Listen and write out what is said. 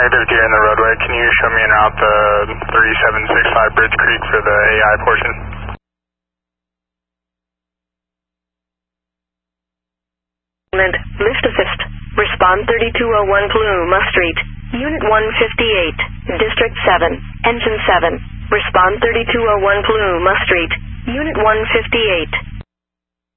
Negative, deer in the roadway. Can you show me en route the 3765 Bridge Creek for the AI portion? Lift assist. Respond 3201 Paluma Street. Unit 158. District 7. Engine 7. Respond 3201 Paluma Street. Unit 158.